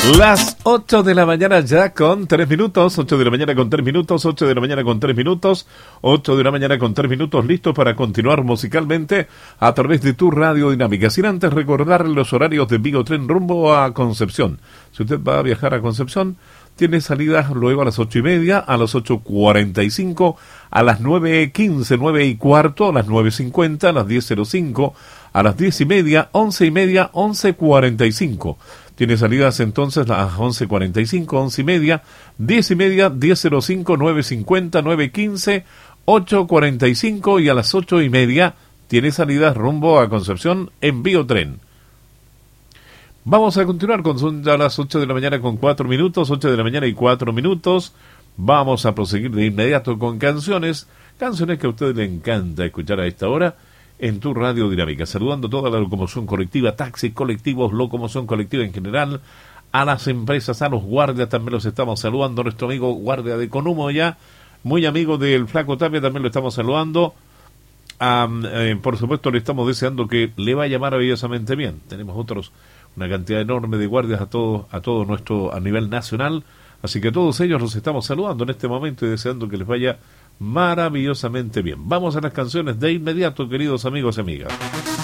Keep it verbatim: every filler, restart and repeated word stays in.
Las ocho de la mañana ya con tres minutos, ocho de la mañana con tres minutos, ocho de la mañana con tres minutos, ocho de la mañana con tres minutos, listos para continuar musicalmente a través de tu radio dinámica. Sin antes recordar los horarios de Bigotren rumbo a Concepción. Si usted va a viajar a Concepción, tiene salidas luego a las ocho y media, a las ocho cuarenta y cinco, a las nueve quince, nueve y cuarto, a las nueve cincuenta, a las diez cero cinco, a las diez y media, once y media, once cuarenta y cinco. Tiene salidas entonces a las once cuarenta y cinco, once y media, diez y media, diez cero cinco, nueve cincuenta, nueve quince, ocho cuarenta y cinco y a las ocho y media tiene salidas rumbo a Concepción en Biotren. Vamos a continuar con son a las ocho de la mañana con cuatro minutos, ocho de la mañana y cuatro minutos. Vamos a proseguir de inmediato con canciones, canciones que a usted le encanta escuchar a esta hora en tu radio dinámica, saludando toda la locomoción colectiva, taxis colectivos, locomoción colectiva en general, a las empresas, a los guardias, también los estamos saludando, nuestro amigo guardia de Conumo ya, muy amigo del Flaco Tapia, también lo estamos saludando, um, eh, por supuesto le estamos deseando que le vaya maravillosamente bien, tenemos otros, una cantidad enorme de guardias a todo, a todo nuestro, a nivel nacional, así que a todos ellos los estamos saludando en este momento y deseando que les vaya maravillosamente bien. Vamos a las canciones de inmediato, queridos amigos y amigas.